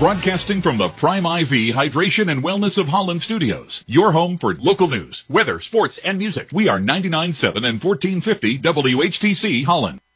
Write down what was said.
Broadcasting from the Prime IV Hydration and Wellness of Holland Studios. Your home for local news, weather, sports, and music. We are 99.7 and 1450 WHTC Holland.